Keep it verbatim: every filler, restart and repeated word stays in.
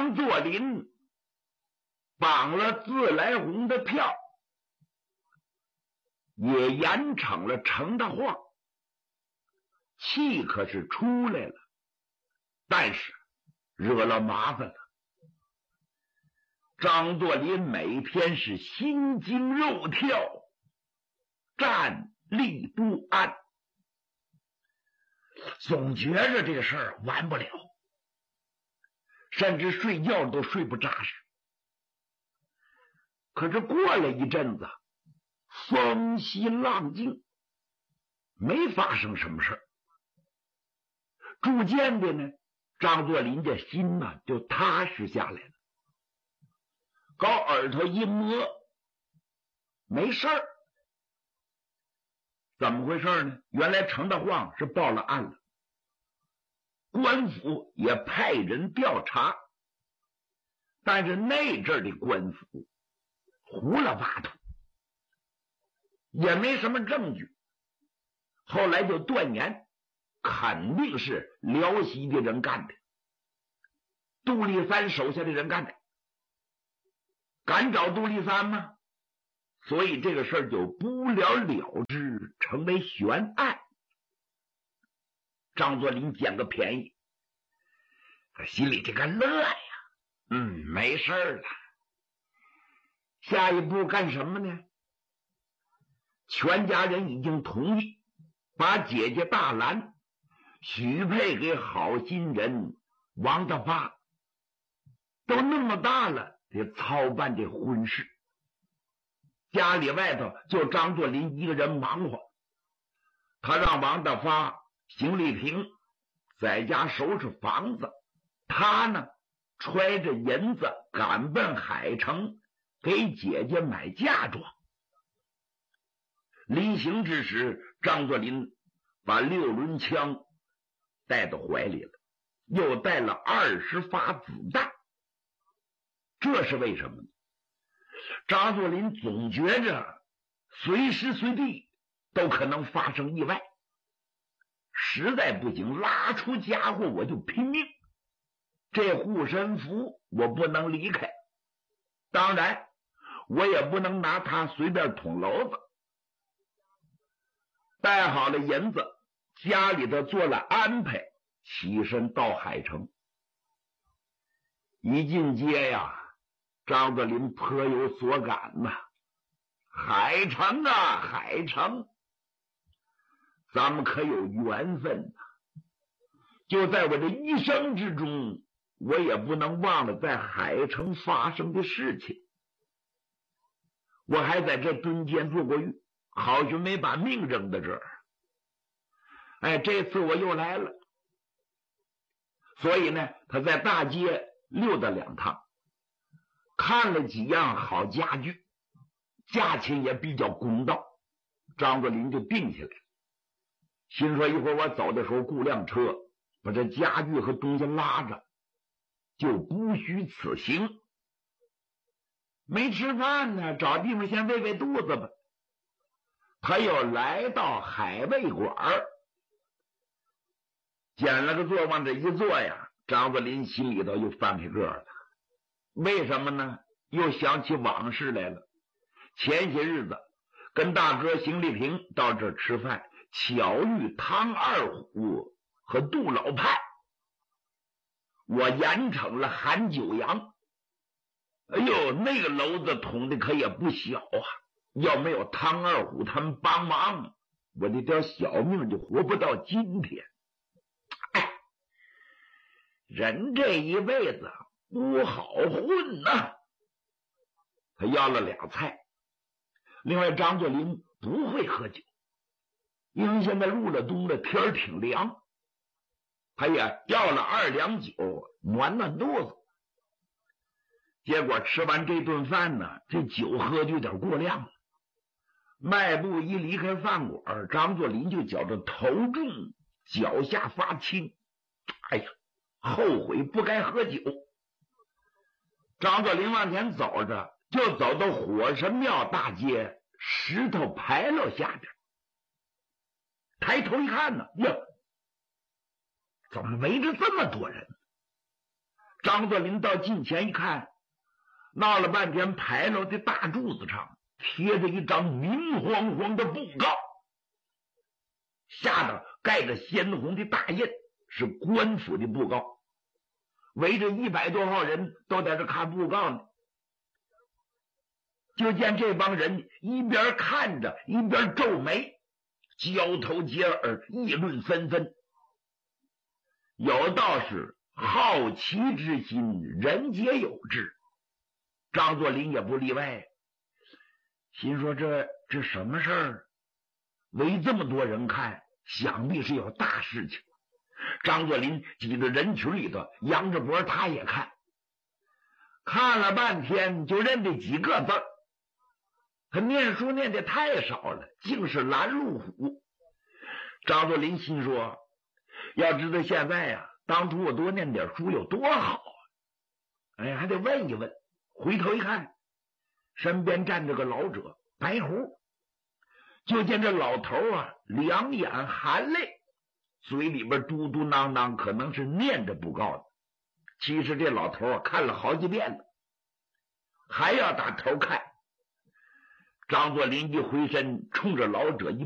张作霖绑了自来红的票，也严惩了程大晃，气可是出来了，但是惹了麻烦了。张作霖每天是心惊肉跳，站立不安，总觉着这个事儿完不了，甚至睡觉都睡不扎实。可是过了一阵子，风息浪静，没发生什么事儿。逐渐的呢，张作霖这心呢、啊、就踏实下来了。搞耳朵一摸，没事儿。怎么回事呢？原来程大晃是报了案了，官府也派人调查，但是那阵的官府胡了八涂，也没什么证据。后来就断言肯定是辽西的人干的，杜立三手下的人干的。敢找杜立三吗？所以这个事儿就不了了之，成为悬案。张作霖捡个便宜，他心里这个乐呀，嗯，没事了。下一步干什么呢？全家人已经同意把姐姐大兰许配给好心人王大发，都那么大了，得操办这婚事。家里外头就张作霖一个人忙活，他让王大发、邢丽萍在家收拾房子，他呢揣着银子赶奔海城，给姐姐买嫁妆。临行之时，张作霖把六轮枪带到怀里了，又带了二十发子弹。这是为什么呢？张作霖总觉着随时随地都可能发生意外，实在不行拉出家伙我就拼命，这护身符我不能离开，当然我也不能拿它随便捅娄子。带好了银子，家里头做了安排，起身到海城。一进街呀，张作霖颇有所感呐、啊，海城啊，海城，咱们可有缘分呐、啊！就在我这一生之中，我也不能忘了在海城发生的事情。我还在这蹲监做过狱，好像没把命扔在这儿。哎，这次我又来了，所以呢，他在大街溜达两趟。看了几样好家具，价钱也比较公道，张作霖就定下来了。心说一会儿我走的时候雇辆车，把这家具和东西拉着，就不虚此行。没吃饭呢，找地方先喂喂肚子吧。他又来到海味馆，捡了个座往这一坐呀，张作霖心里头又翻开个了。为什么呢？又想起往事来了。前些日子跟大哥邢丽萍到这儿吃饭，巧遇汤二虎和杜老派，我严惩了韩九阳。哎呦，那个篓子捅的可也不小啊！要没有汤二虎他们帮忙，我这条小命就活不到今天。哎，人这一辈子不好混呐、啊！他要了俩菜。另外张作霖不会喝酒，因为现在入了冬了，天儿挺凉，他也要了二两酒暖暖肚子。结果吃完这顿饭呢，这酒喝的有点过量了。迈步一离开饭馆，张作霖就觉着头重脚下发轻，哎呀，后悔不该喝酒。张作霖往前走着，就走到火神庙大街石头牌楼下边，抬头一看呢，哟，怎么围着这么多人？ 张作霖到近前一看，闹了半天，牌楼的大柱子上贴着一张明晃晃的布告，下头盖着鲜红的大印，是官府的布告。围着一百多号人都在这看布告呢。就见这帮人一边看着一边皱眉，交头接耳，议论纷纷。有道是好奇之心，人皆有之，张作霖也不例外。心说这这什么事儿？围这么多人看，想必是有大事情。张作霖挤着人群里头，扬着脖他也看，看了半天就认得几个字儿。他念书念得太少了，竟是拦路虎。张作霖心说，要知道现在呀、啊，当初我多念点书有多好啊！哎，还得问一问。回头一看，身边站着个老者，白胡。就见这老头啊，两眼含泪，嘴里边嘟嘟囔囔，可能是念着布告的。其实这老头啊，看了好几遍了，还要打头看。张作霖一回身，冲着老者一